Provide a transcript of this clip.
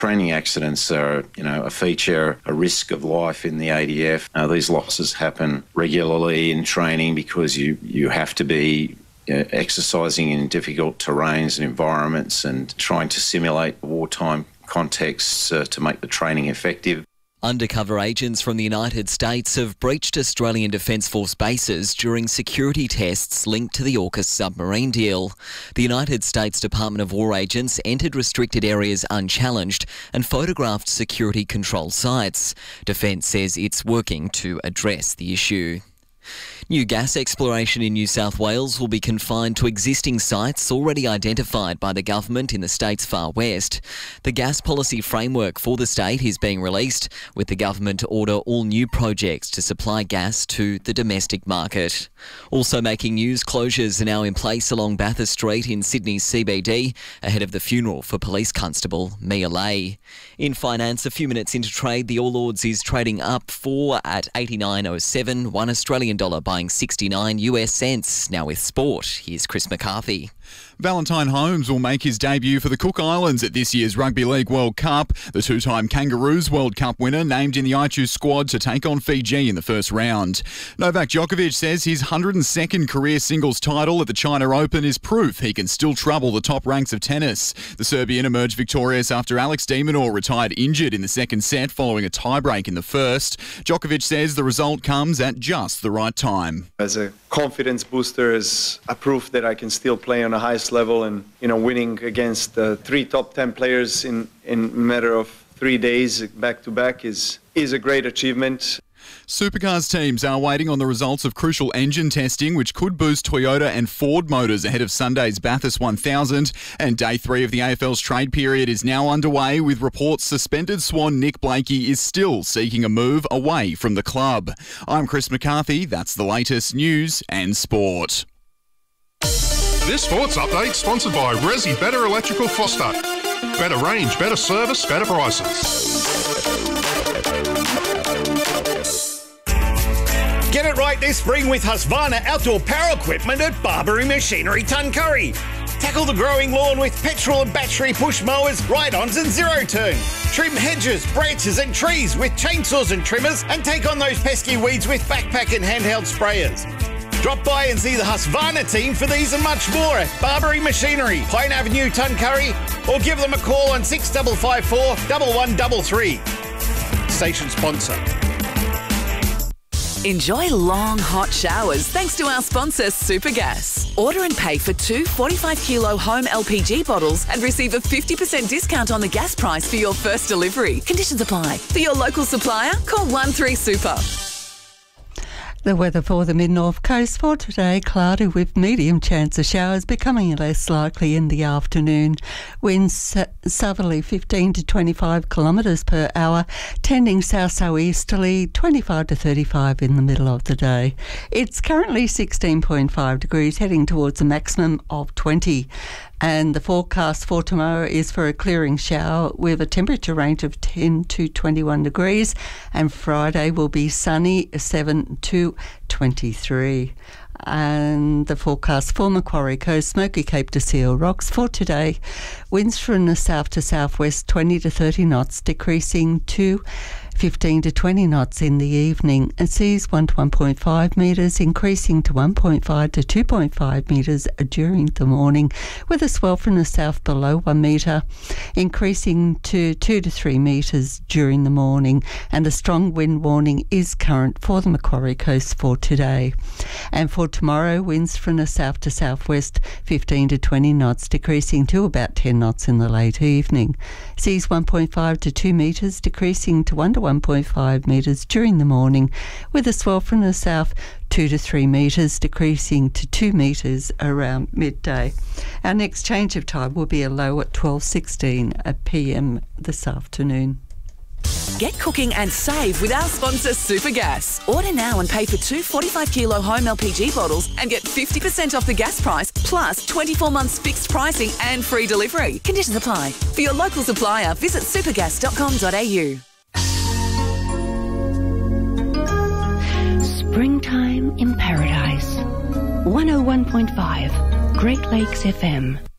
Training accidents are, a feature, a risk of life in the ADF. These losses happen regularly in training because you have to be exercising in difficult terrains and environments and trying to simulate wartime contexts to make the training effective. Undercover agents from the United States have breached Australian Defence Force bases during security tests linked to the AUKUS submarine deal. The United States Department of War agents entered restricted areas unchallenged and photographed security control sites. Defence says it's working to address the issue. New gas exploration in New South Wales will be confined to existing sites already identified by the government in the state's far west. The gas policy framework for the state is being released, with the government to order all new projects to supply gas to the domestic market. Also making news, closures are now in place along Bathurst Street in Sydney's CBD ahead of the funeral for Police Constable Mia Lay. In finance, a few minutes into trade, the All Ords is trading up 4 at 89.07, $1 Australian buying 69 US cents. Now with sport, here's Chris McCarthy. Valentine Holmes will make his debut for the Cook Islands at this year's Rugby League World Cup. The two-time Kangaroos World Cup winner named in the ITU squad to take on Fiji in the first round. Novak Djokovic says his 102nd career singles title at the China Open is proof he can still trouble the top ranks of tennis. The Serbian emerged victorious after Alex de Minaur retired injured in the second set following a tiebreak in the first. Djokovic says the result comes at just the right time. As a confidence booster, as a proof that I can still play on the highest level, and winning against 3 top 10 players in a matter of 3 days back to back is a great achievement. Supercars teams are waiting on the results of crucial engine testing, which could boost Toyota and Ford motors ahead of Sunday's Bathurst 1000. And day 3 of the AFL's trade period is now underway, with reports suspended Swan Nick Blakey is still seeking a move away from the club. I'm Chris McCarthy. That's the latest news and sport. This sports update sponsored by Resi Better Electrical Foster. Better range, better service, better prices. Get it right this spring with Husqvarna outdoor power equipment at Barbary Machinery Tuncurry. Tackle the growing lawn with petrol and battery push mowers, ride-ons and zero-turn. Trim hedges, branches and trees with chainsaws and trimmers, and take on those pesky weeds with backpack and handheld sprayers. Drop by and see the Husqvarna team for these and much more at Barbary Machinery, Pine Avenue, Tuncurry, or give them a call on 6554 1133. Station sponsor. Enjoy long, hot showers thanks to our sponsor, Supergas. Order and pay for 2 45-kilo home LPG bottles and receive a 50% discount on the gas price for your first delivery. Conditions apply. For your local supplier, call 13Super. The weather for the mid-north coast for today, cloudy with medium chance of showers, becoming less likely in the afternoon. Winds southerly 15 to 25 kilometres per hour, tending south-southeasterly 25 to 35 in the middle of the day. It's currently 16.5 degrees, heading towards a maximum of 20. And the forecast for tomorrow is for a clearing shower with a temperature range of 10 to 21 degrees. And Friday will be sunny, 7 to 23. And the forecast for Macquarie Coast, Smoky Cape to Seal Rocks for today. Winds from the south to southwest 20 to 30 knots, decreasing to 15 to 20 knots in the evening, and seas 1 to 1.5 metres, increasing to 1.5 to 2.5 metres during the morning, with a swell from the south below 1 metre, increasing to 2 to 3 metres during the morning, and a strong wind warning is current for the Macquarie Coast for today. And for tomorrow, winds from the south to southwest 15 to 20 knots, decreasing to about 10 knots in the late evening. Seas 1.5 to 2 metres, decreasing to 1 to 1.5 metres during the morning, with a swell from the south 2 to 3 metres, decreasing to 2 metres around midday. Our next change of tide will be a low at 12:16 p.m. this afternoon. Get cooking and save with our sponsor, Supergas. Order now and pay for 2 45-kilo home LPG bottles and get 50% off the gas price, plus 24 months fixed pricing and free delivery. Conditions apply. For your local supplier, visit supergas.com.au. Springtime in Paradise. 101.5 Great Lakes FM.